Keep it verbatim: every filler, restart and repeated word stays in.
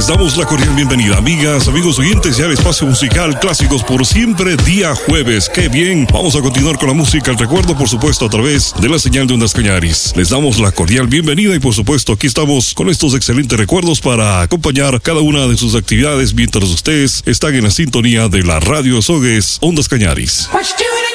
Les damos la cordial bienvenida, amigas, amigos oyentes, ya al espacio musical Clásicos por Siempre, día jueves. ¡Qué bien! Vamos a continuar con la música, el recuerdo, por supuesto, a través de la señal de Ondas Cañaris. Les damos la cordial bienvenida y, por supuesto, aquí estamos con estos excelentes recuerdos para acompañar cada una de sus actividades mientras ustedes están en la sintonía de la Radio Azogues Ondas Cañaris.